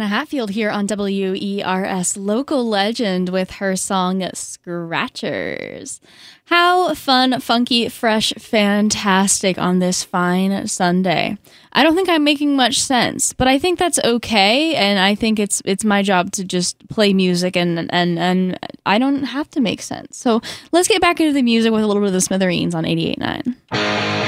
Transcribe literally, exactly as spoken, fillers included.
Hatfield here on W E R S Local Legend with her song Scratchers. How fun, funky, fresh, fantastic on this fine Sunday. I don't think I'm making much sense, but I think that's okay, and I think it's it's my job to just play music, and and and I don't have to make sense. So let's get back into the music with a little bit of the Smithereens on eighty-eight point nine.